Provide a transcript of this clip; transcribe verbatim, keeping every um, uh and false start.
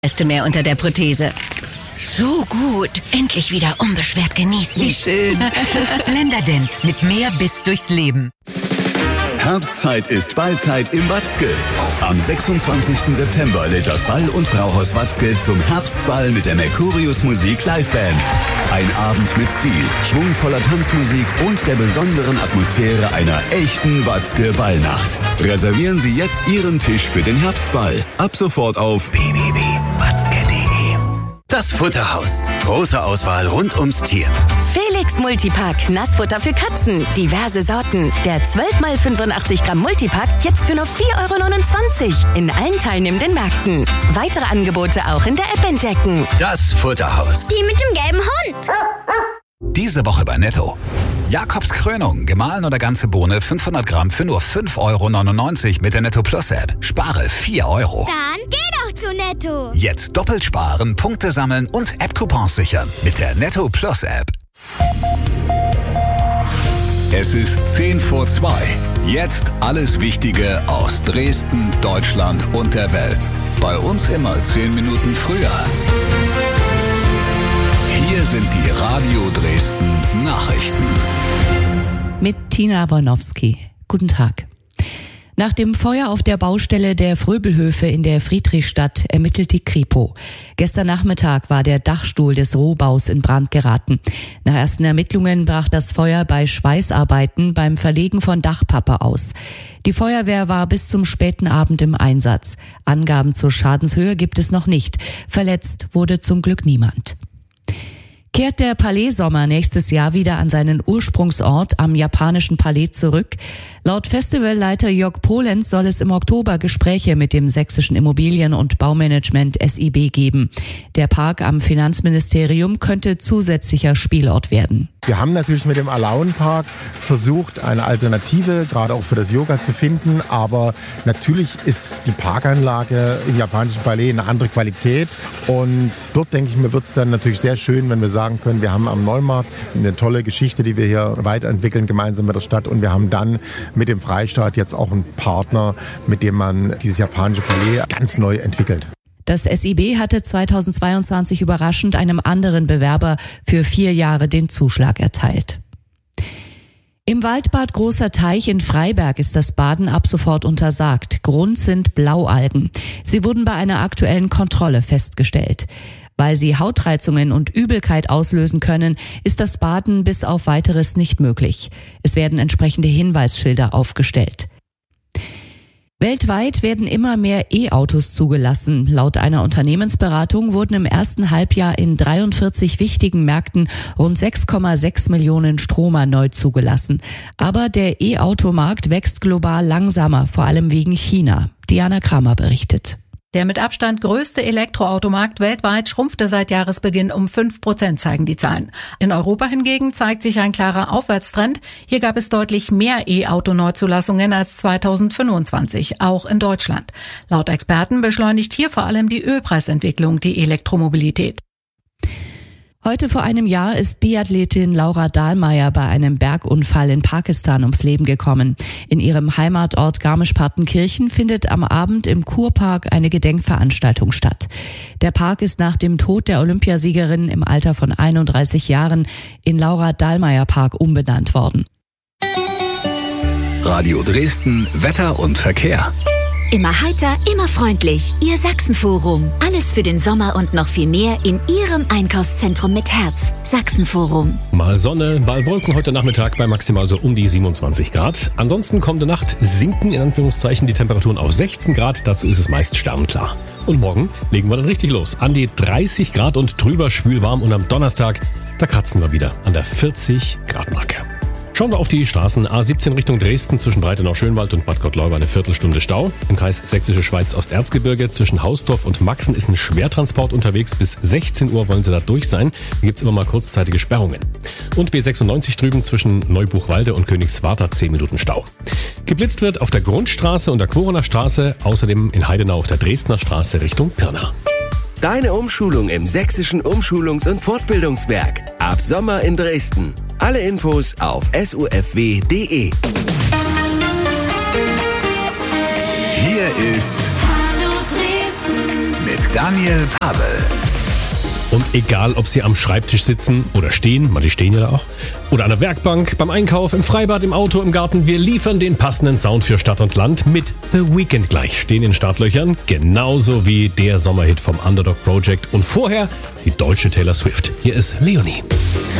Reste mehr unter der Prothese. So gut. Endlich wieder unbeschwert genießen. Wie schön. Länderdent mit mehr Biss durchs Leben. Herbstzeit ist Ballzeit im Watzke. Am sechsundzwanzigsten September lädt das Ball- und Brauhaus Watzke zum Herbstball mit der Mercurius Musik Liveband. Ein Abend mit Stil, schwungvoller Tanzmusik und der besonderen Atmosphäre einer echten Watzke Ballnacht. Reservieren Sie jetzt Ihren Tisch für den Herbstball. Ab sofort auf w w w punkt watzke punkt de. Das Futterhaus. Große Auswahl rund ums Tier. Felix Multipack. Nassfutter für Katzen. Diverse Sorten. Der zwölf mal fünfundachtzig Gramm Multipack jetzt für nur vier Euro neunundzwanzig. In allen teilnehmenden Märkten. Weitere Angebote auch in der App entdecken. Das Futterhaus. Die mit dem gelben Hund. Diese Woche bei Netto. Jakobs Krönung, gemahlen oder ganze Bohne, fünfhundert Gramm für nur fünf Euro neunundneunzig mit der Netto Plus App. Spare vier Euro. Dann geh doch zu Netto. Jetzt doppelt sparen, Punkte sammeln und App-Coupons sichern mit der Netto Plus App. Es ist zehn vor zwei. Jetzt alles Wichtige aus Dresden, Deutschland und der Welt. Bei uns immer zehn Minuten früher. Hier sind die Radio Dresden Nachrichten. Mit Tina Bornowski. Guten Tag. Nach dem Feuer auf der Baustelle der Fröbelhöfe in der Friedrichstadt ermittelt die Kripo. Gestern Nachmittag war der Dachstuhl des Rohbaus in Brand geraten. Nach ersten Ermittlungen brach das Feuer bei Schweißarbeiten beim Verlegen von Dachpappe aus. Die Feuerwehr war bis zum späten Abend im Einsatz. Angaben zur Schadenshöhe gibt es noch nicht. Verletzt wurde zum Glück niemand. Kehrt der Palais-Sommer nächstes Jahr wieder an seinen Ursprungsort am japanischen Palais zurück? Laut Festivalleiter Jörg Polenz soll es im Oktober Gespräche mit dem sächsischen Immobilien- und Baumanagement S I B geben. Der Park am Finanzministerium könnte zusätzlicher Spielort werden. Wir haben natürlich mit dem Alaun-Park versucht, eine Alternative, gerade auch für das Yoga, zu finden. Aber natürlich ist die Parkanlage im japanischen Palais eine andere Qualität. Und dort, denke ich mir, wird es dann natürlich sehr schön, wenn wir sagen können, wir haben am Neumarkt eine tolle Geschichte, die wir hier weiterentwickeln, gemeinsam mit der Stadt. Und wir haben dann mit dem Freistaat jetzt auch einen Partner, mit dem man dieses japanische Palais ganz neu entwickelt. Das S I B hatte zweitausendzweiundzwanzig überraschend einem anderen Bewerber für vier Jahre den Zuschlag erteilt. Im Waldbad Großer Teich in Freiberg ist das Baden ab sofort untersagt. Grund sind Blaualgen. Sie wurden bei einer aktuellen Kontrolle festgestellt. Weil sie Hautreizungen und Übelkeit auslösen können, ist das Baden bis auf Weiteres nicht möglich. Es werden entsprechende Hinweisschilder aufgestellt. Weltweit werden immer mehr E-Autos zugelassen. Laut einer Unternehmensberatung wurden im ersten Halbjahr in dreiundvierzig wichtigen Märkten rund sechs Komma sechs Millionen Stromer neu zugelassen. Aber der E-Automarkt wächst global langsamer, vor allem wegen China. Diana Kramer berichtet. Der mit Abstand größte Elektroautomarkt weltweit schrumpfte seit Jahresbeginn um fünf Prozent, zeigen die Zahlen. In Europa hingegen zeigt sich ein klarer Aufwärtstrend. Hier gab es deutlich mehr E-Auto-Neuzulassungen als zweitausendfünfundzwanzig, auch in Deutschland. Laut Experten beschleunigt hier vor allem die Ölpreisentwicklung die Elektromobilität. Heute vor einem Jahr ist Biathletin Laura Dahlmeier bei einem Bergunfall in Pakistan ums Leben gekommen. In ihrem Heimatort Garmisch-Partenkirchen findet am Abend im Kurpark eine Gedenkveranstaltung statt. Der Park ist nach dem Tod der Olympiasiegerin im Alter von einunddreißig Jahren in Laura-Dahlmeier-Park umbenannt worden. Radio Dresden, Wetter und Verkehr. Immer heiter, immer freundlich. Ihr Sachsenforum. Alles für den Sommer und noch viel mehr in Ihrem Einkaufszentrum mit Herz. Sachsenforum. Mal Sonne, mal Wolken heute Nachmittag bei maximal so um die siebenundzwanzig Grad. Ansonsten kommende Nacht sinken in Anführungszeichen die Temperaturen auf sechzehn Grad. Dazu ist es meist sternklar. Und morgen legen wir dann richtig los. An die dreißig Grad und drüber schwülwarm. Und am Donnerstag, da kratzen wir wieder an der vierzig Grad Marke. Schauen wir auf die Straßen. A siebzehn Richtung Dresden zwischen Breitenau-Schönwald und Bad Gottleuba eine Viertelstunde Stau. Im Kreis Sächsische Schweiz-Osterzgebirge zwischen Hausdorf und Maxen ist ein Schwertransport unterwegs. Bis sechzehn Uhr wollen sie da durch sein. Da gibt es immer mal kurzzeitige Sperrungen. Und B sechsundneunzig drüben zwischen Neubuchwalde und Königswartha zehn Minuten Stau. Geblitzt wird auf der Grundstraße und der Quorener Straße, außerdem in Heidenau auf der Dresdner Straße Richtung Pirna. Deine Umschulung im Sächsischen Umschulungs- und Fortbildungswerk. Ab Sommer in Dresden. Alle Infos auf s u f w punkt d e. Hier ist Hallo Dresden mit Daniel Pavel. Und egal, ob Sie am Schreibtisch sitzen oder stehen, manche stehen ja da auch, oder an der Werkbank, beim Einkauf, im Freibad, im Auto, im Garten, wir liefern den passenden Sound für Stadt und Land mit The Weeknd gleich. Stehen in Startlöchern, genauso wie der Sommerhit vom Underdog Project und vorher die deutsche Taylor Swift. Hier ist Leonie.